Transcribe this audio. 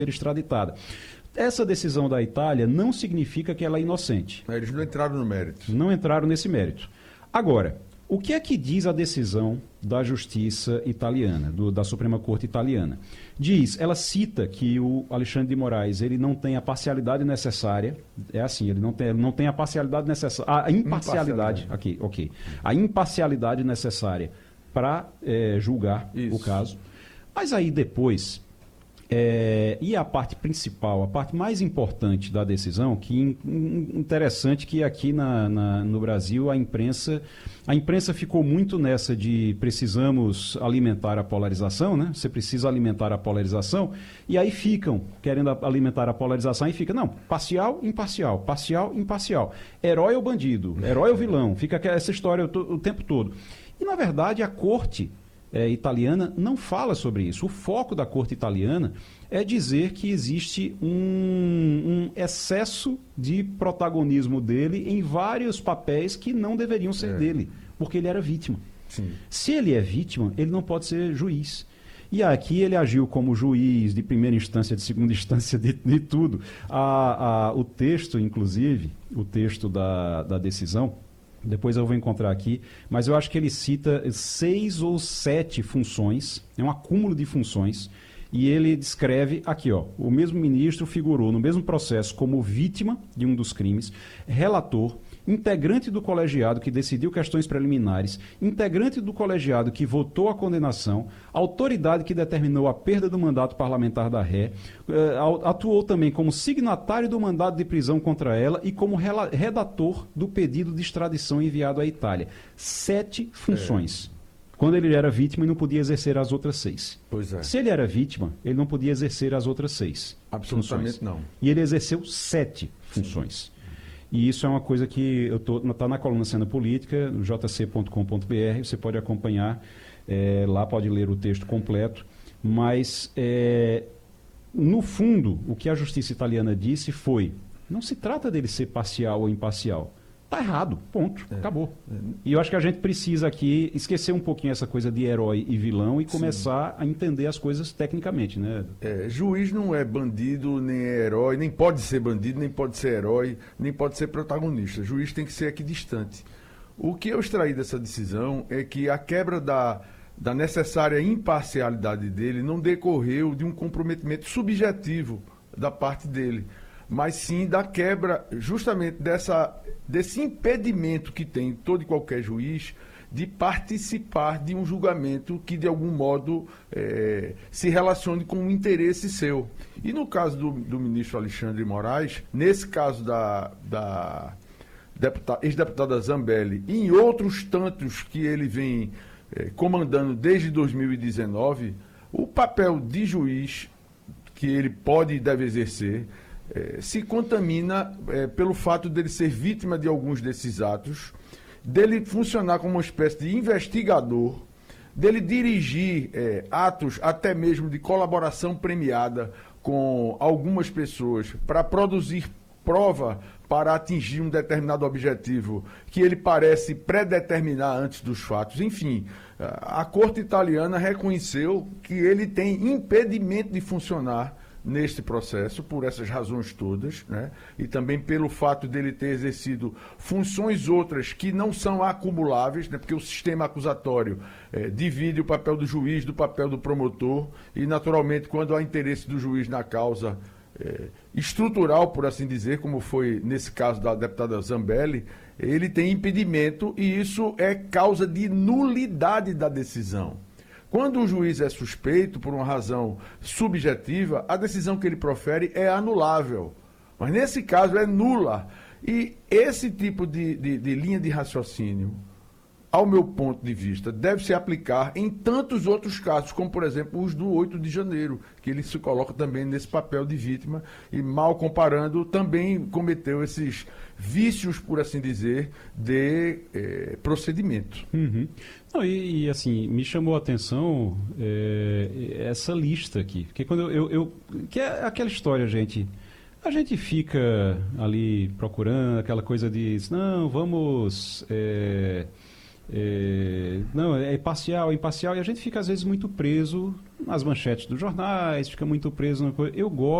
extraditada. Essa decisão da Itália não significa que ela é inocente. Eles não entraram no mérito. Não entraram nesse mérito. Agora, o que é que diz a decisão da Justiça italiana, da Suprema Corte italiana? Ela cita que o Alexandre de Moraes ele não tem a parcialidade necessária, ele não tem a parcialidade necessária, a imparcialidade, ok, a imparcialidade necessária para julgar o caso. Mas aí depois, e a parte principal, a parte mais importante da decisão, que interessante que aqui no Brasil a imprensa ficou muito nessa de precisamos alimentar a polarização, né? Você precisa alimentar a polarização, e aí ficam querendo alimentar a polarização e fica, não, parcial, imparcial, herói ou bandido, herói ou vilão, fica essa história o tempo todo. E na verdade a corte italiana não fala sobre isso. O foco da corte italiana é dizer que existe um excesso de protagonismo dele em vários papéis que não deveriam ser dele, porque ele era vítima. Sim. Se ele é vítima, ele não pode ser juiz. E aqui ele agiu como juiz de primeira instância, de segunda instância, de tudo. O texto, inclusive, o texto da decisão, depois eu vou encontrar aqui, mas eu acho que ele cita 6 ou 7 funções, é um acúmulo de funções, e ele descreve aqui, o mesmo ministro figurou no mesmo processo como vítima de um dos crimes, relator, integrante do colegiado que decidiu questões preliminares, integrante do colegiado que votou a condenação, autoridade que determinou a perda do mandato parlamentar da ré, atuou também como signatário do mandado de prisão contra ela e como redator do pedido de extradição enviado à Itália. 7 funções. Quando ele era vítima, ele não podia exercer as outras 6. Pois é. Se ele era vítima, ele não podia exercer as outras 6. Absolutamente funções. Não. E ele exerceu 7 funções. Sim. E isso é uma coisa que está na coluna Cena Política, no jc.com.br, você pode acompanhar, lá pode ler o texto completo, mas, no fundo, o que a justiça italiana disse foi, não se trata dele ser parcial ou imparcial, está errado, ponto, acabou. E eu acho que a gente precisa aqui esquecer um pouquinho essa coisa de herói e vilão e começar a entender as coisas tecnicamente, né? Juiz não é bandido, nem é herói, nem pode ser bandido, nem pode ser herói, nem pode ser protagonista. Juiz tem que ser equidistante. O que eu extraí dessa decisão é que a quebra da necessária imparcialidade dele não decorreu de um comprometimento subjetivo da parte dele, mas sim da quebra justamente desse impedimento que tem todo e qualquer juiz de participar de um julgamento que, de algum modo, se relacione com um interesse seu. E no caso do ministro Alexandre de Moraes, nesse caso da ex-deputada Zambelli e em outros tantos que ele vem comandando desde 2019, o papel de juiz que ele pode e deve exercer se contamina pelo fato dele ser vítima de alguns desses atos, dele funcionar como uma espécie de investigador, dele dirigir atos até mesmo de colaboração premiada com algumas pessoas para produzir prova para atingir um determinado objetivo que ele parece predeterminar antes dos fatos. Enfim, a Corte Italiana reconheceu que ele tem impedimento de funcionar neste processo, por essas razões todas, né? E também pelo fato dele ter exercido funções outras que não são acumuláveis, né? Porque o sistema acusatório divide o papel do juiz do papel do promotor e, naturalmente, quando há interesse do juiz na causa estrutural, por assim dizer, como foi nesse caso da deputada Zambelli, ele tem impedimento e isso é causa de nulidade da decisão. Quando o juiz é suspeito por uma razão subjetiva, a decisão que ele profere é anulável. Mas nesse caso é nula. E esse tipo de linha de raciocínio, ao meu ponto de vista, deve se aplicar em tantos outros casos, como, por exemplo, os do 8 de janeiro, que ele se coloca também nesse papel de vítima e, mal comparando, também cometeu esses vícios, por assim dizer, de procedimento. Uhum. Não, e assim, me chamou a atenção essa lista aqui, porque quando que é aquela história, gente... A gente fica ali procurando aquela coisa de, não, vamos Não, é parcial, imparcial, e a gente fica às vezes muito preso nas manchetes dos jornais, fica muito preso. Eu gosto